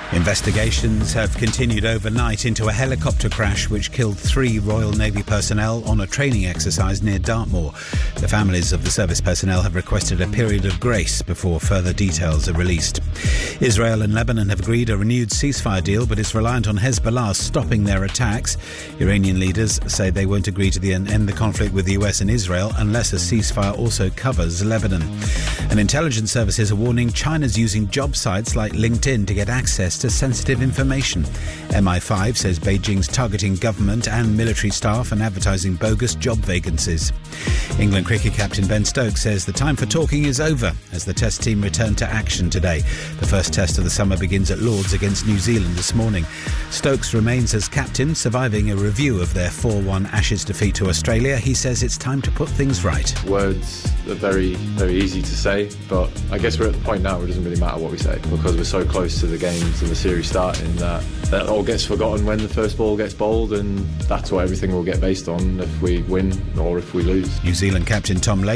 Investigations have continued overnight into a helicopter crash which killed 3 Royal Navy personnel on a training exercise near Dartmoor. The families of the service personnel have requested a period of grace before further details are released. Israel and Lebanon have agreed a renewed ceasefire deal, but it's reliant on Hezbollah stopping their attacks. Iranian leaders say they won't agree to end the conflict with the US and Israel unless a ceasefire also covers Lebanon. And intelligence services are warning China's using job sites like LinkedIn to get access to sensitive information. MI5 says Beijing's targeting government and military staff and advertising bogus job vacancies. England cricket captain Ben Stokes says the time for talking is over as the Test team return to action today. The first Test of the summer begins at Lords against New Zealand this morning. Stokes remains as captain, surviving a review of their 4-1 Ashes defeat to Australia. He says it's time to put things right. Words are very, very easy to say, but I guess we're at the point now where it doesn't really matter what we say because we're so close to the games and the series starting that all gets forgotten when the first ball gets bowled, and that's what everything will get based on if we win or if we lose. New Zealand captain Tom Lake